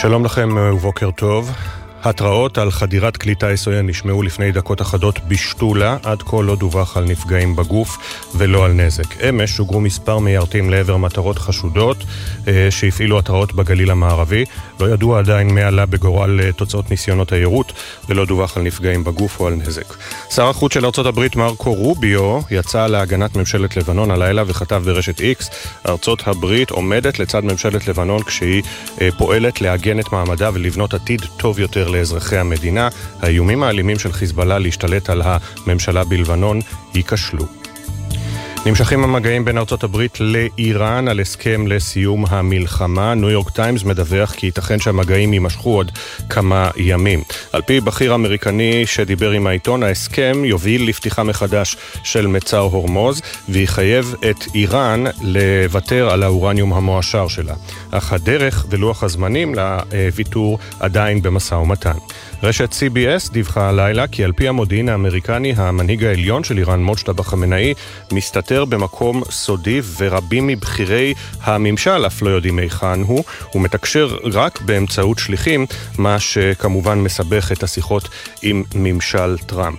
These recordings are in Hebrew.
שלום לכם ובוקר טוב. התראות על חדירת כלי טיס עוין נשמעו לפני דקות אחדות בשתולה, עד כה לא דווח על נפגעים בגוף ולא על נזק. אמש שוגרו מספר מיירטים לעבר מטרות חשודות שהפעילו התראות בגליל המערבי. לא ידוע עדיין מה עלה בגורל תוצאות ניסיונות היירוט ולא דווח על נפגעים בגוף או על נזק. שר החוץ של ארצות הברית מרקו רוביו יצא להגנת ממשלת לבנון הלילה וכתב ברשת X: ארצות הברית עומדת לצד ממשלת לבנון כשהיא פועלת להגן את מעמדה ולבנות עתיד טוב יותר לאזרחי המדינה. האיומים האלימים של חיזבאללה להשתלט על הממשלה בלבנון ייכשלו. נמשכים המגעים בין ארצות הברית לאיראן על הסכם לסיום המלחמה. ניו יורק טיימס מדווח כי ייתכן שהמגעים יימשכו עוד כמה ימים. על פי בכיר אמריקני שדיבר עם העיתון, ההסכם יוביל לפתיחה מחדש של מצר הורמוז ויחייב את איראן לוותר על האורניום המועשר שלה. אך הדרך ולוח הזמנים לוויתור עדיין במשא ומתן. רשת CBS דיווחה הלילה כי על פי המודיעין האמריקני, המנהיג העליון של איראן מוג'טבא חמינאי מסתתר במקום סודי ורבים מבכירי הממשל אף לא יודעים היכן הוא. הוא מתקשר רק באמצעות שליחים, מה שכמובן מסבך את השיחות עם ממשל טראמפ.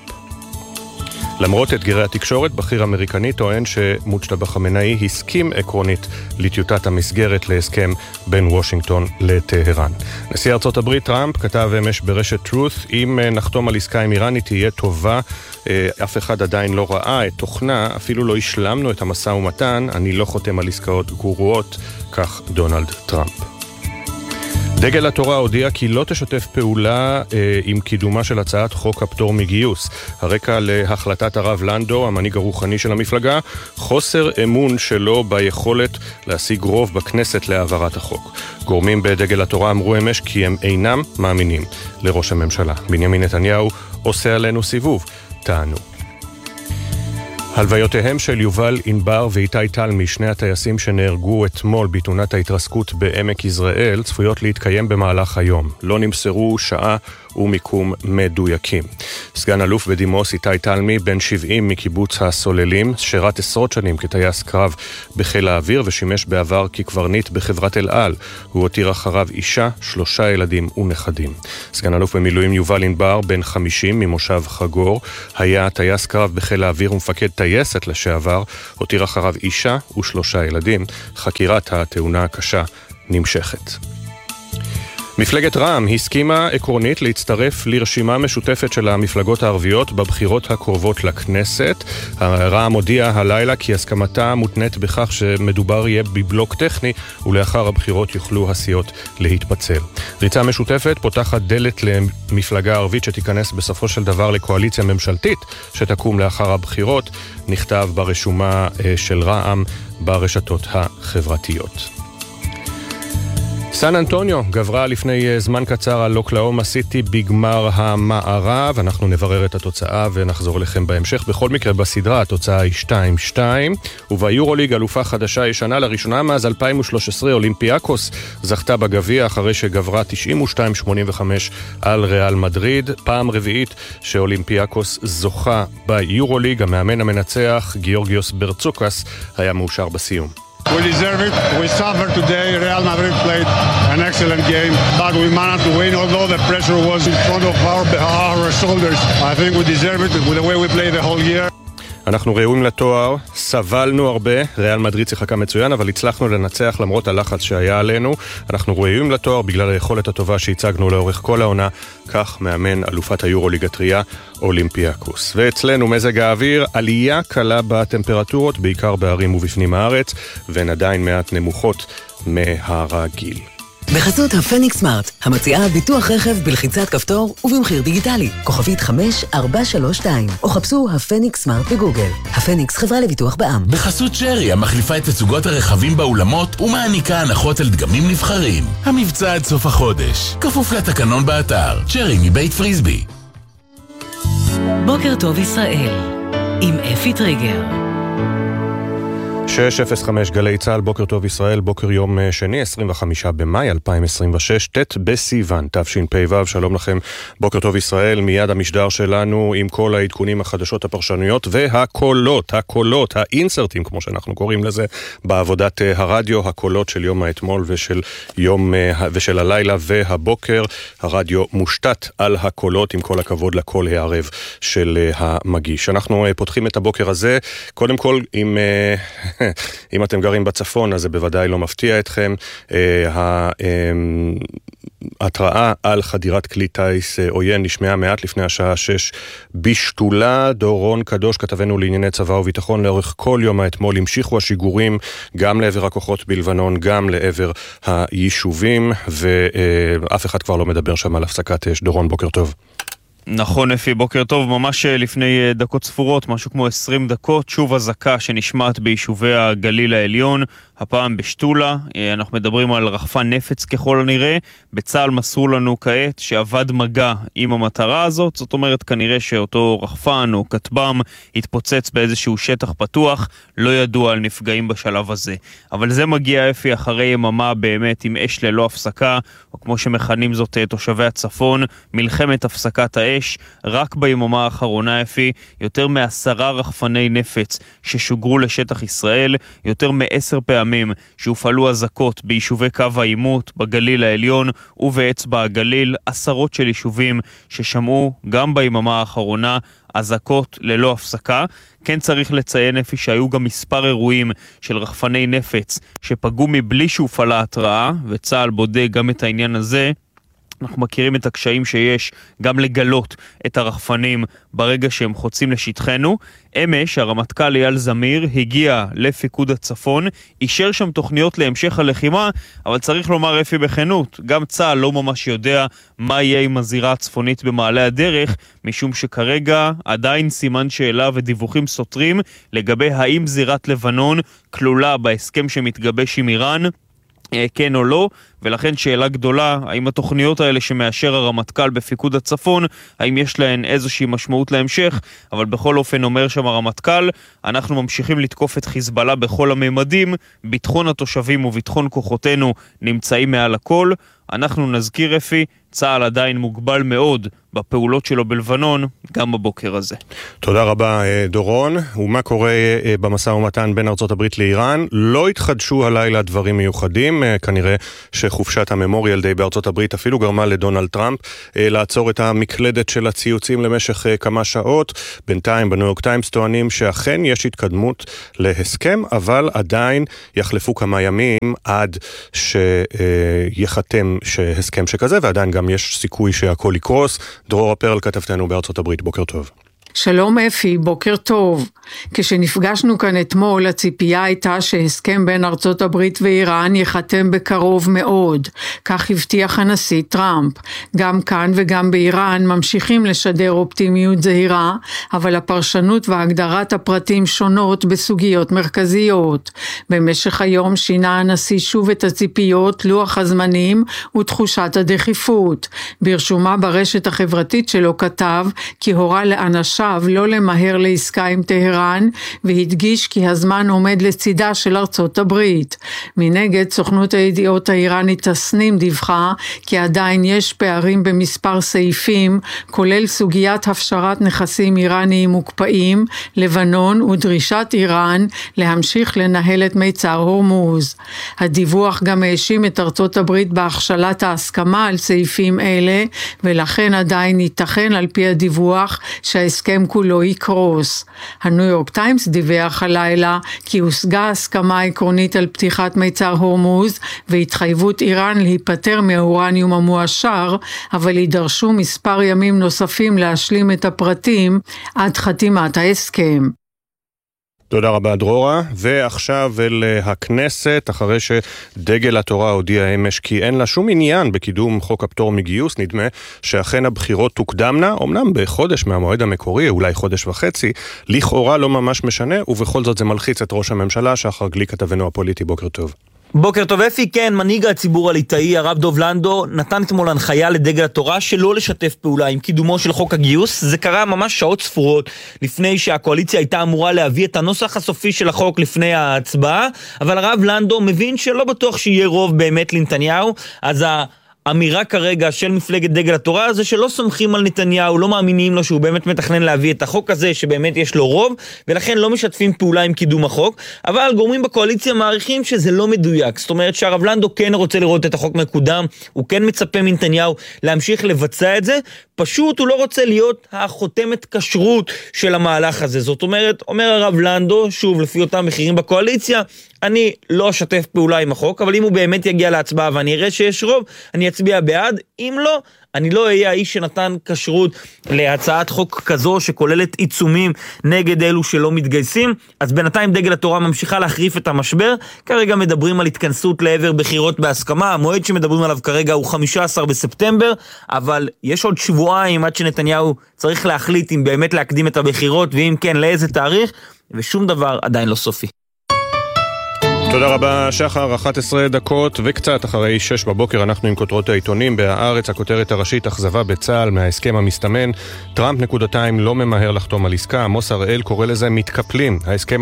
למרות אתגרי התקשורת, בכיר אמריקני טוען שמוג'טבא חמינאי הסכים עקרונית לטיוטת המסגרת להסכם בין וושינגטון לטהרן. נשיא ארצות הברית טראמפ כתב אמש ברשת Truth: אם נחתום על עסקה עם איראן היא תהיה טובה, אף אחד עדיין לא ראה את תוכנה, אפילו לא השלמנו את המשא ומתן, אני לא חותם על עסקאות גרועות, כך דונלד טראמפ. דגל התורה הודיע כי לא תשתף פעולה עם קידומה של הצעת חוק הפטור מגיוס. הרקע להחלטת הרב לנדו, המנהיג הרוחני של המפלגה, חוסר אמון שלו ביכולת להשיג רוב בכנסת להעברת החוק. גורמים בדגל התורה אמרו אמש כי הם אינם מאמינים לראש הממשלה. בנימין נתניהו עושה עלינו סיבוב, טענו. הלוויותיהם של יובל ענבר ואיתי תלמי, שני הטייסים שנהרגו אתמול בתאונת ההתרסקות בעמק יזרעאל, צפויות להתקיים במהלך היום. לא נמסרו שעה ומיקום מדויקים. סגן אלוף בדימוס איתי תלמי, בן 70 מקיבוץ הסוללים, שירת עשרות שנים כטייס קרב בחיל האוויר ושימש בעבר כקברניט בחברת אל על. הוא הותיר אחריו אישה, 3 ילדים ונכדים. סגן אלוף במילואים יובל ענבר, בן 50 ממושב חגור, היה טייס קרב בחיל האוויר ומפקד טייסת לשעבר, הותיר אחריו אישה ו3 ילדים. חקירת התאונה הקשה נמשכת. מפלגת רע"מ הסכימה עקרונית להצטרף לרשימה משותפת של המפלגות הערביות בבחירות הקרובות לכנסת. רע"מ הודיע הלילה כי הסכמתה מותנית בכך שמדובר יהיה בבלוק טכני ולאחר הבחירות יוכלו הסיעות להתפצל. ריצה משותפת פותחת דלת למפלגה ערבית שתיכנס בסופו של דבר לקואליציה ממשלתית שתקום לאחר הבחירות, נכתב ברשומה של רע"מ ברשתות החברתיות. סן אנטוניו גברה לפני זמן קצר על אוקלהומה סיטי בגמר המערב. אנחנו נברר את התוצאה ונחזור לכם בהמשך. בכל מקרה בסדרה התוצאה היא 2-2, וביורוליג אלופה חדשה ישנה לראשונה מאז 2013 אולימפיאקוס זכתה בגביע אחרי שגברה 92-85 על ריאל מדריד. פעם רביעית שאולימפיאקוס זוכה ביורוליג. המאמן המנצח גיאורגיוס ברצוקס היה מאושר בסיום. We deserve it. We suffered today. Real Madrid played an excellent game, but we managed to win. Although the pressure was in front of our shoulders, I think we deserve it with the way we played the whole year. אנחנו ראויים לתואר, סבלנו הרבה, ריאל מדריד שיחקה מצוין, אבל הצלחנו לנצח למרות הלחץ שהיה עלינו. אנחנו ראויים לתואר בגלל היכולת הטובה שהצגנו לאורך כל העונה, כך מאמן אלופת היורוליג הטריה אולימפיאקוס. ואצלנו מזג האוויר, עלייה קלה בטמפרטורות, בעיקר בערים ובפנים הארץ, והן עדיין מעט נמוכות מהרגיל. בחסות הפניקס סמארט, המציעה ביטוח רכב בלחיצת כפתור ובמחיר דיגיטלי, כוכבית 5432, או חפשו הפניקס סמארט בגוגל. הפניקס חברה לביטוח בע"מ. בחסות שרי, המחליפה את תצוגות הרכבים באולמות ומעניקה הנחות על דגמים נבחרים. המבצע עד סוף החודש, כפוף לתקנון באתר. שרי מבית פריסבי. בוקר טוב ישראל, עם אפי טריגר. 6:05 גלי צהל, בוקר טוב ישראל, בוקר יום שני, 25 במאי 2026, ט' בסיוון, תשפ"ו, שלום לכם, בוקר טוב ישראל, מיד המשדר שלנו עם כל העדכונים, החדשות, הפרשנויות והקולות, האינסרטים, כמו שאנחנו קוראים לזה, בעבודת הרדיו, הקולות של יום האתמול ושל הלילה והבוקר, הרדיו מושתת על הקולות, עם כל הכבוד לכל הערב של המגיש. אנחנו פותחים את הבוקר הזה, קודם כל עם... אם אתם גרים בצפון, אז זה בוודאי לא מפתיע אתכם. ההתראה על חדירת כלי טייס עוין נשמעה מעט לפני השעה 6 בשתולה. דורון קדוש, כתבנו לענייני צבא וביטחון, לאורך כל יום האתמול המשיכו השיגורים גם לעבר הכוחות בלבנון, גם לעבר היישובים, ואף אחד כבר לא מדבר שם על הפסקת אש. דורון, בוקר טוב. נכון אפי, בוקר טוב. ממש לפני דקות ספורות, משהו כמו 20 דקות, שוב אזעקה שנשמעת ביישובי הגליל העליון, הפעם בשתולה. אנחנו מדברים על רחפן נפץ ככל הנראה. בצה"ל מסרו לנו כעת שעבד מגע עם המטרה הזאת, זאת אומרת כנראה שאותו רחפן או כטב"ם התפוצץ באיזשהו שטח פתוח, לא ידוע על נפגעים בשלב הזה. אבל זה מגיע אפי אחרי יממה באמת עם אש ללא הפסקה, או כמו שמכנים זאת תושבי הצפון, מלחמת הפסקת האש. רק ביממה האחרונה אפי, יותר מ10 רחפני נפץ ששוגרו לשטח ישראל, יותר מ10 פעמים שהופעלו אזעקות ביישובי קו העימות, בגליל העליון ובאצבע הגליל, עשרות של יישובים ששמעו גם ביממה האחרונה אזעקות ללא הפסקה. כן צריך לציין אפי שהיו גם מספר אירועים של רחפני נפץ שפגעו מבלי שהופעלה התראה, וצה"ל בודק גם את העניין הזה. אנחנו מכירים את הקשיים שיש גם לגלות את הרחפנים ברגע שהם חוצים לשטחנו. אמש הרמטכ"ל אייל זמיר הגיע לפיקוד הצפון, אישר שם תוכניות להמשך הלחימה, אבל צריך לומר אפי בכנות, גם צה"ל לא ממש יודע מה יהיה עם הזירה הצפונית במעלה הדרך, משום שכרגע עדיין סימן שאלה ודיווחים סותרים לגבי האם זירת לבנון כלולה בהסכם שמתגבש עם איראן, כן או לא, ולכן שאלה גדולה, האם התוכניות האלה שמאשר הרמטכ"ל בפיקוד הצפון, האם יש להן איזושהי משמעות להמשך, אבל בכל אופן אומר שם הרמטכ"ל, אנחנו ממשיכים לתקוף את חיזבאללה בכל הממדים, ביטחון התושבים וביטחון כוחותינו נמצאים מעל הכל. אנחנו נזכיר אפי, צה"ל עדיין מוגבל מאוד בפעולות שלו בלבנון, גם בבוקר הזה. תודה רבה דורון. ומה קורה במשא ומתן בין ארצות הברית לאיראן? לא התחדשו הלילה דברים מיוחדים, כנראה שחופשת הממוריאל דיי בארצות הברית אפילו גרמה לדונלד טראמפ לעצור את המקלדת של הציוצים למשך כמה שעות. בינתיים בניו יורק טיימס טוענים שאכן יש התקדמות להסכם, אבל עדיין יחלפו כמה ימים עד שיחתם הסכם שכזה, ועדיין גם יש סיכוי שהכל יקרוס. דרורה פרל, כתבתנו בארצות הברית, בוקר טוב. שלום אפי, בוקר טוב. כשנפגשנו כאן אתמול, הציפייה הייתה שהסכם בין ארצות הברית ואיראן יחתם בקרוב מאוד. כך הבטיח הנשיא טראמפ. גם כאן וגם באיראן ממשיכים לשדר אופטימיות זהירה, אבל הפרשנות והגדרת הפרטים שונות בסוגיות מרכזיות. במשך היום שינה הנשיא שוב את הציפיות, לוח הזמנים ותחושת הדחיפות. ברשומה ברשת החברתית שלו כתב כי הורה לאנשיו לא למהר לעסקה עם טהרן, והדגיש כי הזמן עומד לצידה של ארצות הברית. מנגד, סוכנות הידיעות האיראנית תסנים דיווחה כי עדיין יש פערים במספר סעיפים, כולל סוגיית הפשרת נכסים איראניים מוקפאים, לבנון ודרישת איראן להמשיך לנהל את מיצר הורמוז. הדיווח גם האשים את ארצות הברית בהכשלת ההסכמה על סעיפים אלה, ולכן עדיין ייתכן על פי הדיווח שההסכם כולו יקרוס. הניו יורק טיימס דיווח הלילה כי הושגה הסכמה עקרונית על פתיחת מיצר הורמוז והתחייבות איראן להיפטר מהאורניום המועשר, אבל יידרשו מספר ימים נוספים להשלים את הפרטים עד חתימת ההסכם. תודה רבה דרורה, ועכשיו אל הכנסת, אחרי שדגל התורה הודיע אמש כי אין לה שום עניין בקידום חוק הפטור מגיוס, נדמה שאכן הבחירות תוקדמנה, אמנם בחודש מהמועד המקורי, אולי חודש וחצי, לכאורה לא ממש משנה, ובכל זאת זה מלחיץ את ראש הממשלה. שחר גליק, כתבנו הפוליטי, בוקר טוב. בוקר טוב אפי, כן, מנהיג הציבור הליטאי, הרב דוב לנדו, נתן אתמול הנחיה לדגל התורה שלא לשתף פעולה עם קידומו של חוק הגיוס. זה קרה ממש שעות ספורות לפני שהקואליציה הייתה אמורה להביא את הנוסח הסופי של החוק לפני ההצבעה, אבל הרב לנדו מבין שלא בטוח שיהיה רוב באמת לנתניהו, אז האמירה כרגע של מפלגת דגל התורה זה שלא סומכים על נתניהו, לא מאמינים לו שהוא באמת מתכנן להביא את החוק הזה, שבאמת יש לו רוב, ולכן לא משתפים פעולה עם קידום החוק, אבל גורמים בקואליציה מעריכים שזה לא מדויק. זאת אומרת שהרב לנדו כן רוצה לראות את החוק מקודם, הוא כן מצפה מנתניהו להמשיך לבצע את זה, פשוט הוא לא רוצה להיות החותמת כשרות של המהלך הזה. זאת אומרת, אומר הרב לנדו, שוב לפי אותם מחירים בקואליציה, אני לא אשתף פעולה עם החוק, אבל אם הוא באמת יגיע להצבעה ואני אראה שיש רוב, אני אצביע בעד. אם לא, אני לא אהיה האיש שנתן כשרות להצעת חוק כזו שכוללת עיצומים נגד אלו שלא מתגייסים. אז בינתיים דגל התורה ממשיכה להחריף את המשבר. כרגע מדברים על התכנסות לעבר בחירות בהסכמה. המועד שמדברים עליו כרגע הוא 15 בספטמבר, אבל יש עוד שבועיים עד שנתניהו צריך להחליט אם באמת להקדים את הבחירות, ואם כן, לאיזה תאריך, ושום דבר עדיין לא סופי. תודה רבה שחר, 11 דקות וקצת אחרי 6 בבוקר אנחנו עם כותרות העיתונים. בהארץ הכותרת הראשית, אכזבה בצה"ל מההסכם המסתמן, טראמפ נקודתיים לא ממהר לחתום על עסקה, עמוס הראל קורא לזה מתקפלים, ההסכם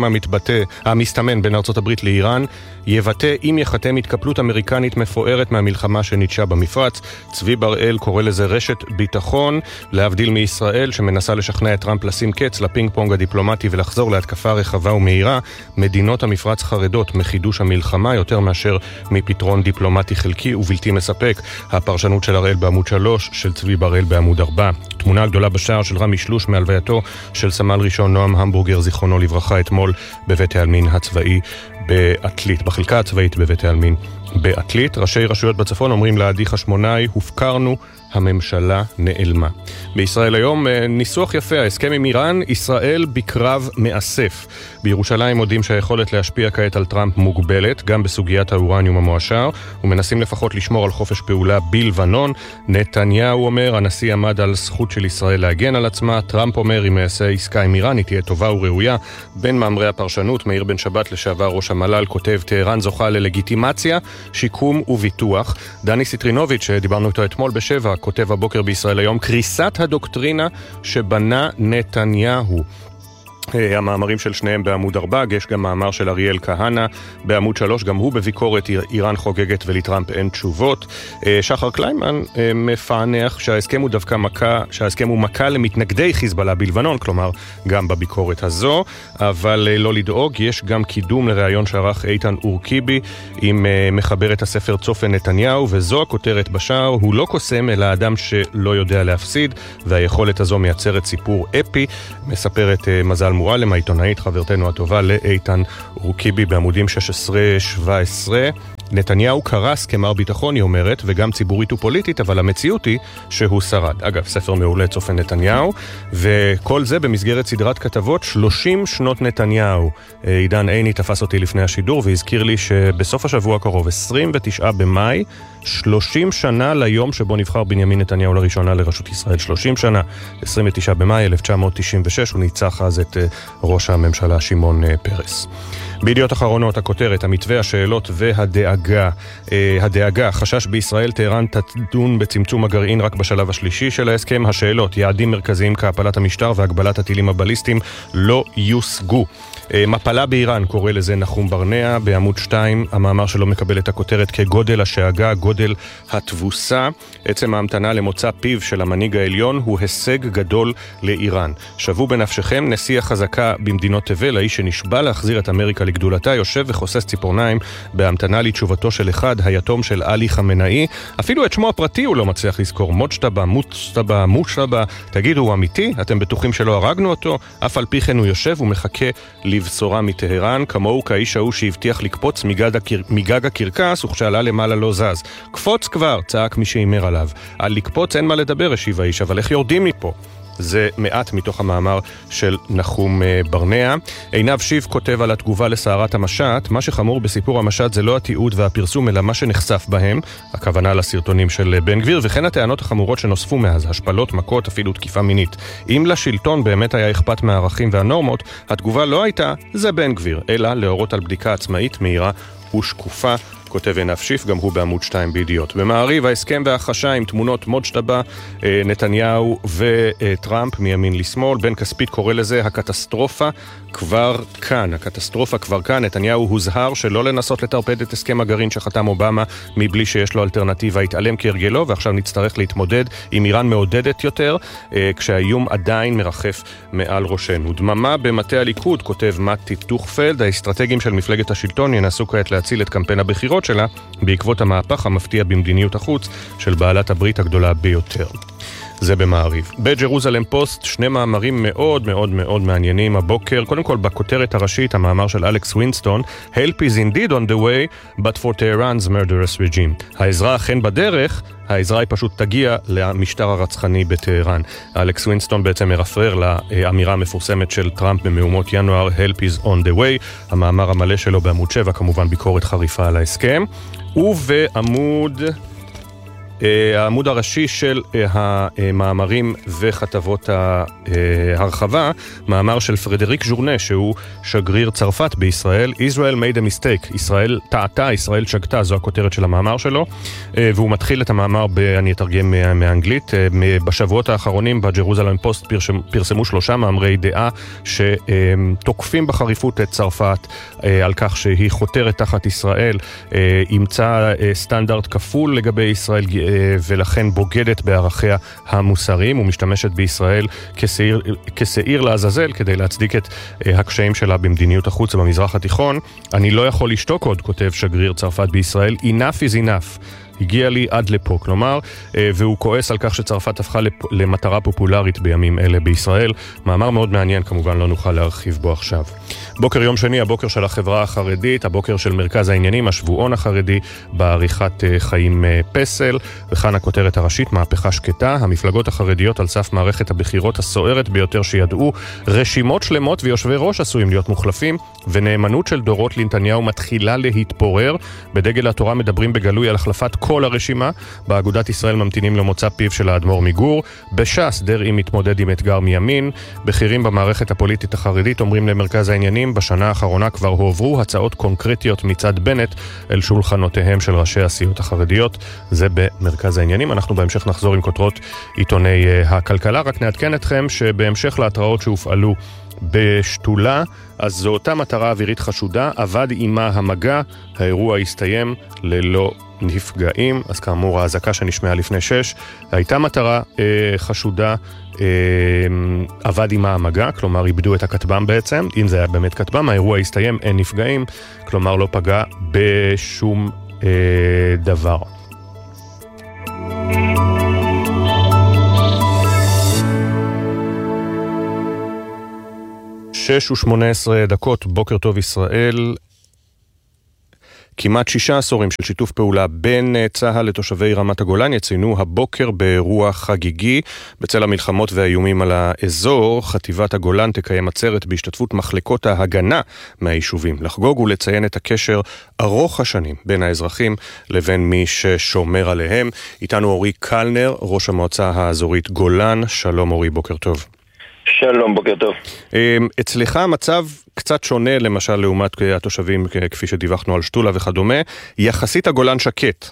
המסתמן בין ארצות הברית לאיראן יבטא אם יחתם התקפלות אמריקנית מפוארת מהמלחמה שניטשה במפרץ. צבי בראל קורא לזה רשת ביטחון, להבדיל מישראל שמנסה לשכנע את טראמפ לשים קץ לפינג פונג הדיפלומטי ולחזור להתקפה רחבה ומהירה. מדינות המפרץ חרדות מחידוש המלחמה יותר מאשר מפתרון דיפלומטי חלקי ובלתי מספק. הפרשנות של הראל בעמוד 3, של צבי בראל בעמוד 4. תמונה גדולה בשער של רמי שלוש מהלווייתו של סמל ראשון נועם המבורגר זיכרונו לברכה אתמול בבית העלמין הצבאי בעתלית, בחלקה הצבאית בבית העלמין בעתלית. ראשי רשויות בצפון אומרים לעדי חשמונאי, הופקרנו, הממשלה נעלמה. בישראל היום ניסוח יפה, ההסכם עם איראן, ישראל בקרב מאסף. בירושלים מודים שהיכולת להשפיע כעת על טראמפ מוגבלת, גם בסוגיית האורניום המועשר, ומנסים לפחות לשמור על חופש פעולה בלבנון. נתניהו אומר, הנשיא עמד על זכות של ישראל להגן על עצמה. טראמפ אומר, אם יעשה עסקה עם איראן, היא תהיה טובה וראויה. בין מאמרי הפרשנות, מאיר בן שבת לשעבר ראש המל"ל כותב, טהרן זוכה ללגיטימציה, שיקום וביטוח. דני סיטרינוביץ' שדיברנו איתו אתמול בשבע, כותב הבוקר בישראל היום, קריסת הדוקטרינה שבנה נתניהו. המאמרים של שניהם בעמוד 4, יש גם מאמר של אריאל כהנא בעמוד 3, גם הוא בביקורת איראן חוגגת ולטראמפ אין תשובות. שחר קליימן מפענח שההסכם הוא דווקא שההסכם הוא מכה למתנגדי חיזבאללה בלבנון, כלומר גם בביקורת הזו, אבל לא לדאוג, יש גם קידום לראיון שערך איתן אורקיבי עם מחברת הספר צופן נתניהו, וזו הכותרת בשער, הוא לא קוסם אלא אדם שלא יודע להפסיד, והיכולת הזו מייצרת סיפור אפי. מספרת מזל מועלם, העיתונאית, חברתנו הטובה, לאיתן אורקיבי בעמודים 16-17. נתניהו קרס כמר ביטחון, היא אומרת, וגם ציבורית ופוליטית, אבל המציאות היא שהוא שרד. אגב, ספר מעולה, צופן נתניהו, וכל זה במסגרת סדרת כתבות 30 שנות נתניהו. עידן עיני תפס אותי לפני השידור והזכיר לי שבסוף השבוע הקרוב, 29 במאי, 30 שנה ליום שבו נבחר בנימין נתניהו לראשונה לראשות ישראל. 30 שנה, 29 במאי 1996, הוא ניצח אז את ראש הממשלה שמעון פרס. בידיעות אחרונות הכותרת, המתווה, השאלות והדאגה. חשש בישראל, טהרן תדון בצמצום הגרעין רק בשלב השלישי של ההסכם. השאלות, יעדים מרכזיים כהפלת המשטר והגבלת הטילים הבליסטיים לא יושגו. מפלה באיראן, קורא לזה נחום ברנע בעמוד 2, המאמר שלו מקבל את הכותרת כגודל השאגה, גודל התבוסה. עצם ההמתנה למוצא פיו של המנהיג העליון הוא הישג גדול לאיראן. שוו בנפשכם, נשיא החזקה במדינות תבל, האיש שנשבע להחזיר את אמריקה לגדולתה, יושב וחוסס ציפורניים בהמתנה לתשובתו של אחד, היתום של עלי חמנאי. אפילו את שמו הפרטי הוא לא מצליח לזכור. מושטבה, תגידו, הוא אמיתי? אתם בטוחים שלא הרגנו אותו? אף על פי כן הוא יושב ומחכה לבשורה מטהרן, כמוהו כאיש ההוא שהבטיח לקפוץ מגג הקרקס, וכשעלה למעלה לא זז. קפוץ כבר, צעק מי שאימר עליו. על לקפוץ אין מה לדבר, השיב האיש, אבל איך יורדים מפה? זה מעט מתוך המאמר של נחום ברנע. עינב שיב כותב על התגובה לסערת המשט, מה שחמור בסיפור המשט זה לא התיעוד והפרסום, אלא מה שנחשף בהם, הכוונה לסרטונים של בן גביר, וכן הטענות החמורות שנוספו מאז, השפלות, מכות, אפילו תקיפה מינית. אם לשלטון באמת היה אכפת מהערכים והנורמות, התגובה לא הייתה, זה בן גביר, אלא להורות על בדיקה עצמאית מהירה ושקופה, כותב עינב שיף, גם הוא בעמוד 2 בידיעות. במעריב, ההסכם והחשה עם תמונות מוג'טבה, נתניהו וטראמפ מימין לשמאל. בן כספית קורא לזה הקטסטרופה כבר כאן. הקטסטרופה כבר כאן. נתניהו הוזהר שלא לנסות לטרפד את הסכם הגרעין שחתם אובמה מבלי שיש לו אלטרנטיבה, התעלם כהרגלו, ועכשיו נצטרך להתמודד עם איראן מעודדת יותר, כשהאיום עדיין מרחף מעל ראשנו. דממה במטה הליכוד, כותב מתי טוכפלד, האסטרטגים של מפלגת השלטון ינסו כעת להציל את קמפיין הבחירות שלה בעקבות המהפך המפתיע במדיניות החוץ של בעלת הברית הגדולה ביותר. זה במעריב. בג'רוזלם פוסט, שני מאמרים מאוד מאוד מאוד מעניינים הבוקר. קודם כל, בכותרת הראשית, המאמר של אלכס ווינסטון, Help is indeed on the way, but for Tehran's murderous regime. העזרה אכן בדרך, העזרה היא פשוט תגיע למשטר הרצחני בטהרן. אלכס ווינסטון בעצם מרפרר לאמירה המפורסמת של טראמפ במהומות ינואר, Help is on the way. המאמר המלא שלו בעמוד 7, כמובן ביקורת חריפה על ההסכם. העמוד הראשי של המאמרים וכתבות ההרחבה, מאמר של פרדריק ז'ורנה, שהוא שגריר צרפת בישראל. Israel made a mistake. ישראל טעתה, ישראל שגתה, זו הכותרת של המאמר שלו. והוא מתחיל את המאמר, אני אתרגם מאנגלית. בשבועות האחרונים בג'רוזלם פוסט פרסמו 3 מאמרי דעה שתוקפים בחריפות את צרפת על כך שהיא חותרת תחת ישראל, אימצה סטנדרט כפול לגבי ישראל, ולכן בוגדת בערכיה המוסריים ומשתמשת בישראל כשעיר לעזאזל כדי להצדיק את הקשיים שלה במדיניות החוץ במזרח התיכון. אני לא יכול לשתוק עוד, כותב שגריר צרפת בישראל, enough is enough. הגיע לי עד לפה, כלומר, והוא כועס על כך שצרפת הפכה למטרה פופולרית בימים אלה בישראל. מאמר מאוד מעניין, כמובן לא נוכל להרחיב בו עכשיו. בוקר יום שני, הבוקר של החברה החרדית, הבוקר של מרכז העניינים, השבועון החרדי, בעריכת חיים פסל, וכאן הכותרת הראשית, מהפכה שקטה, המפלגות החרדיות על סף מערכת הבחירות הסוערת ביותר שידעו, רשימות שלמות ויושבי ראש עשויים להיות מוחלפים, ונאמנות של דורות לנתניהו מתחילה להתפורר. בדגל התורה מדברים בגלוי על החלפת כל הרשימה, באגודת ישראל ממתינים למוצא פיו של האדמו"ר מגור, בש"ס דרעי מתמודד עם אתגר מימין, בכירים במערכת הפוליטית החרדית אומרים למרכז העניינים, בשנה האחרונה כבר הועברו הצעות קונקרטיות מצד בנט אל שולחנותיהם של ראשי הסיעות החרדיות. זה במרכז העניינים. אנחנו בהמשך נחזור עם כותרות עיתוני הכלכלה, רק נעדכן אתכם שבהמשך להתראות שהופעלו בשתולה, אז זו אותה מטרה אווירית חשודה, עבד עימה המגע, האירוע הסתיים ללא נפגעים. אז כאמור, ההזקה שנשמעה לפני 6 הייתה מטרה חשודה, עבד עימה המגע, כלומר איבדו את הכטב"ם בעצם. אם זה היה באמת כטב"ם, האירוע הסתיים, אין נפגעים, כלומר לא פגע בשום דבר. 6:18, בוקר טוב ישראל. כמעט 6 עשורים של שיתוף פעולה בין צה"ל לתושבי רמת הגולן יציינו הבוקר באירוע חגיגי. בצל המלחמות והאיומים על האזור, חטיבת הגולן תקיים עצרת בהשתתפות מחלקות ההגנה מהיישובים, לחגוג ולציין את הקשר ארוך השנים בין האזרחים לבין מי ששומר עליהם. איתנו אורי קלנר, ראש המועצה האזורית גולן. שלום אורי, בוקר טוב. שלום, בוקר טוב. אצלך המצב קצת שונה למשל לעומת התושבים כפי שדיווחנו על שתולה וכדומה, יחסית הגולן שקט.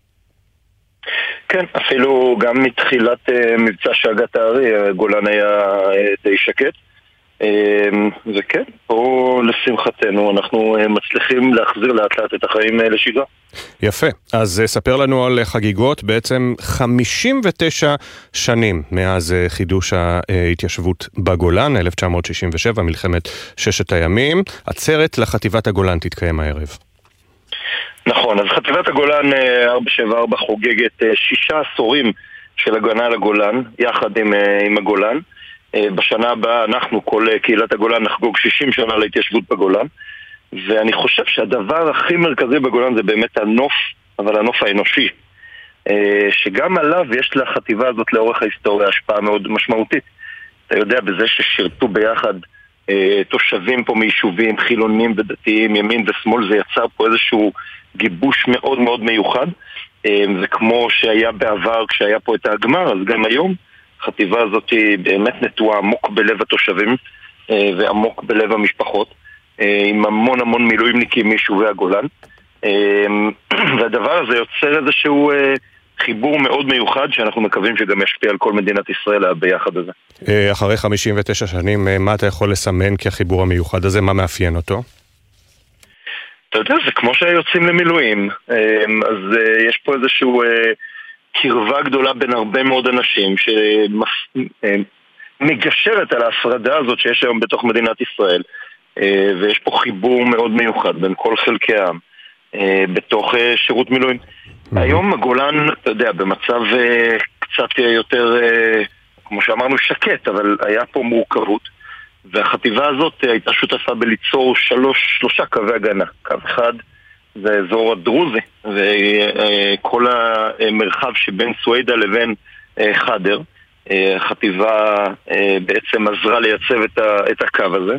כן, אפילו גם מתחילת מבצע שאגת הארי, הגולן היה די שקט. וכן, פה לשמחתנו אנחנו מצליחים להחזיר לאט לאט את החיים לשגרה. יפה, אז ספר לנו על חגיגות, בעצם 59 שנים מאז חידוש ההתיישבות בגולן, 1967, מלחמת 6 הימים. עצרת לחטיבת הגולן תתקיים הערב. נכון, אז חטיבת הגולן 474 חוגגת 6 עשורים של הגנה לגולן, יחד עם הגולן. בשנה הבאה אנחנו, כל קהילת הגולן, נחגוג 60 שנה להתיישבות בגולן, ואני חושב שהדבר הכי מרכזי בגולן זה באמת הנוף, אבל הנוף האנושי, שגם עליו יש לחטיבה הזאת לאורך ההיסטוריה השפעה מאוד משמעותית. אתה יודע, בזה ששירתו ביחד תושבים פה מיישובים, חילונים ודתיים, ימין ושמאל, זה יצר פה איזשהו גיבוש מאוד מאוד מיוחד, וכמו שהיה בעבר כשהיה פה את הגמר, אז גם היום החטיבה הזאת היא באמת נטועה עמוק בלב התושבים ועמוק בלב המשפחות, עם המון המון מילואימניקים מיישובי הגולן, והדבר הזה יוצר איזשהו חיבור מאוד מיוחד שאנחנו מקווים שגם ישפיע על כל מדינת ישראל ביחד הזה. אחרי 59 שנים, מה אתה יכול לסמן כחיבור המיוחד הזה? מה מאפיין אותו? אתה יודע, זה כמו שיוצאים למילואים, אז יש פה איזשהו קרבה גדולה בין הרבה מאוד אנשים שמגשרת על ההפרדה הזאת שיש היום בתוך מדינת ישראל, ויש פה חיבור מאוד מיוחד בין כל חלקי העם בתוך שירות מילואים. היום הגולן, אתה יודע, במצב קצת יותר, כמו שאמרנו, שקט, אבל היה פה מורכבות, והחטיבה הזאת הייתה שותפה בליצור שלושה קווי הגנה. קו אחד זה אזור הדרוזי, וכל המרחב שבין סווידה לבין חדר. החטיבה בעצם עזרה לייצב את הקו הזה.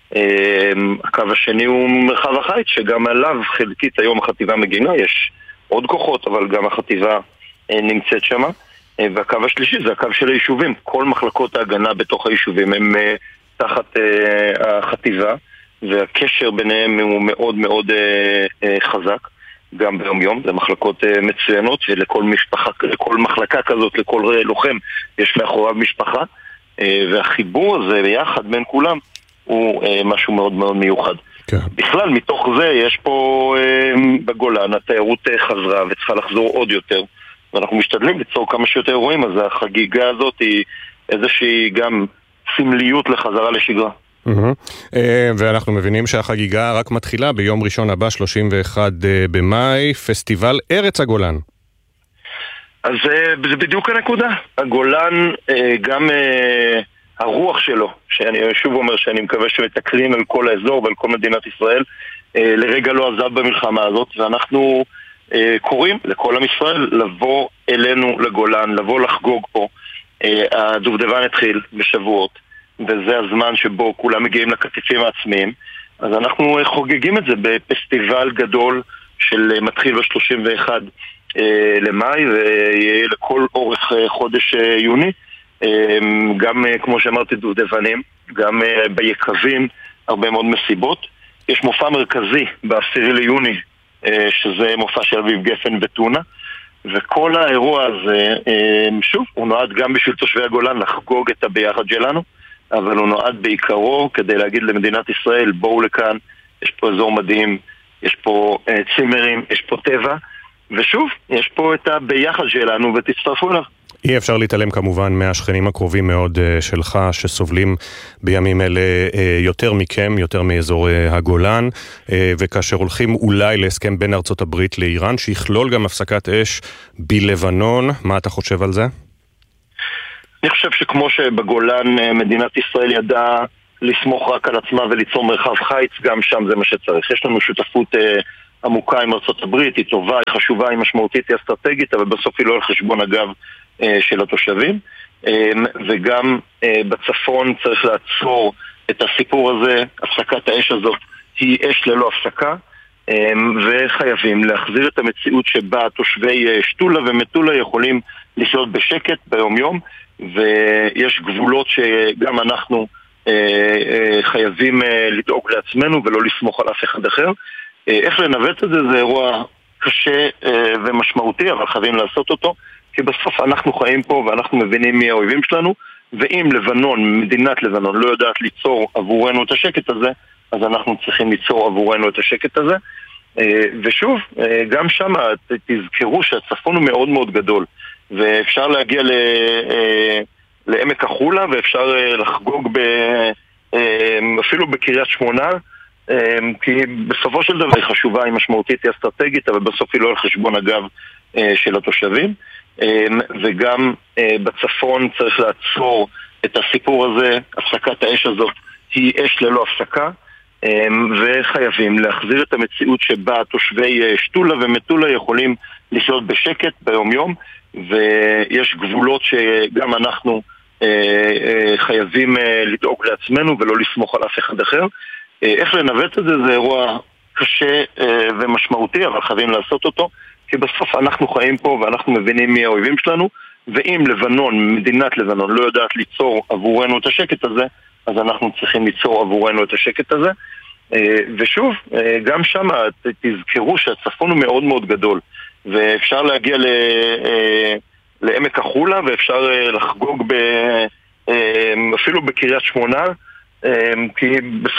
הקו השני הוא מרחב החיץ, שגם עליו חלקית היום החטיבה מגינה, יש עוד כוחות, אבל גם החטיבה נמצאת שמה. והקו השלישי זה הקו של היישובים. כל מחלקות ההגנה בתוך היישובים הם תחת החטיבה, והקשר ביניהם הוא מאוד מאוד חזק, גם ביום יום. זה מחלקות מצוינות, ולכל משפחה, לכל מחלקה כזאת, לכל לוחם יש מאחוריו משפחה, והחיבור הזה ביחד בין כולם הוא משהו מאוד מאוד מיוחד. כן. בכלל מתוך זה יש פה בגולן התיירות חזרה וצריכה לחזור עוד יותר, ואנחנו משתדלים ליצור כמה שיותר אירועים, אז החגיגה הזאת היא איזושהי גם סמליות לחזרה לשגרה. ואנחנו מבינים שהחגיגה רק מתחילה ביום ראשון הבא, 31 במאי, פסטיבל ארץ הגולן. אז זה בדיוק הנקודה. הגולן גם הרוח שלו, שאני שוב אומר שאני מקווה שמתקרין על כל האזור ועל כל מדינת ישראל, לרגע לא עזב במלחמה הזאת, ואנחנו קוראים לכל עם ישראל לבוא אלינו לגולן, לבוא לחגוג פה. הדובדבן התחיל בשבועות, וזה הזמן שבו כולם מגיעים לקטיפים העצמיים, אז אנחנו חוגגים את זה בפסטיבל גדול של מתחיל ב-31 למאי, ויהיה לכל אורך חודש יוני, גם כמו שאמרתי דובדבנים, גם ביקבים, הרבה מאוד מסיבות. יש מופע מרכזי ב10 ליוני, שזה מופע של אביב גפן וטונה, וכל האירוע הזה, שוב, הוא נועד גם בשביל תושבי הגולן לחגוג את הביחד שלנו, אבל הוא נועד בעיקרו כדי להגיד למדינת ישראל, בואו לכאן, יש פה אזור מדהים, יש פה צימרים, יש פה טבע, ושוב, יש פה את הביחד שלנו ותצטרפו אליו. אי אפשר להתעלם כמובן מהשכנים הקרובים מאוד שלך, שסובלים בימים אלה יותר מכם, יותר מאזור הגולן, וכאשר הולכים אולי להסכם בין ארצות הברית לאיראן, שיכלול גם הפסקת אש בלבנון, מה אתה חושב על זה? אני חושב שכמו שבגולן מדינת ישראל ידעה לסמוך רק על עצמה וליצור מרחב חיץ, גם שם זה מה שצריך. יש לנו שותפות עמוקה עם ארצות הברית, היא טובה, היא חשובה, היא משמעותית, היא אסטרטגית, אבל בסוף היא לא על חשבון הגב של התושבים, וגם בצפון צריך לעצור את הסיפור הזה. הפסקת האש הזאת היא אש ללא הפסקה, וחייבים להחזיר את המציאות שבה תושבי שטולה ומטולה יכולים לחיות בשקט ביום יום, ויש גבולות שגם אנחנו חייבים לדאוג לעצמנו ולא לסמוך על אף אחד אחר. איך לנווט את זה? זה אירוע קשה ומשמעותי, אבל חייבים לעשות אותו, כי בסוף אנחנו חיים פה ואנחנו מבינים מי האויבים שלנו, ואם לבנון, מדינת לבנון, לא יודעת ליצור עבורנו את השקט הזה, אז אנחנו צריכים ליצור עבורנו את השקט הזה. ושוב, גם שם תזכרו שהצפון הוא מאוד מאוד גדול, ואפשר להגיע לעמק החולה, ואפשר לחגוג אפילו בקריית שמונה, כי בסופו של דבר היא חשובה, היא משמעותית, היא אסטרטגית, אבל בסוף היא לא על חשבון הגב של התושבים. וגם בצפון צריך לעצור את הסיפור הזה. הפסקת האש הזאת היא אש ללא הפסקה, וחייבים להחזיר את המציאות שבה תושבי שטולה ומטולה יכולים לחיות בשקט ביום יום, ויש גבולות שגם אנחנו חייבים לדאוג לעצמנו ולא לסמוך על אף אחד אחר. איך לנווט את זה? זה אירוע קשה ומשמעותי, אבל חייבים לעשות אותו, כי בסוף אנחנו חיים פה ואנחנו מבינים מי האויבים שלנו, ואם לבנון, מדינת לבנון, לא יודעת ליצור עבורנו את השקט הזה, אז אנחנו צריכים ליצור עבורנו את השקט הזה. ושוב, גם שם תזכרו שהצפון הוא מאוד מאוד גדול, ואפשר להגיע לעמק החולה, ואפשר לחגוג אפילו בקריית שמונה, כי